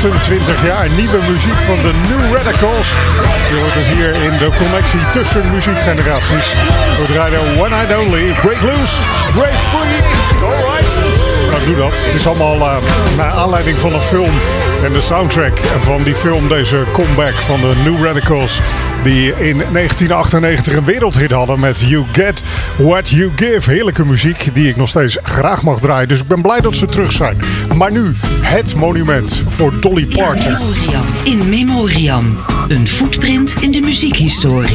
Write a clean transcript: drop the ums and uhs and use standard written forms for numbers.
28 jaar nieuwe muziek van de New Radicals. Je hoort het hier in de connectie tussen muziekgeneraties. We draaien One Night Only, Break Loose, Break Free, alright. Nou, doe dat. Het is allemaal naar aanleiding van een film en de soundtrack van die film, deze comeback van de New Radicals, die in 1998 een wereldhit hadden met You Get What You Give. Heerlijke muziek die ik nog steeds graag mag draaien. Dus ik ben blij dat ze terug zijn. Maar nu het monument voor Dolly Parton. In Memoriam. Een footprint in de muziekhistorie.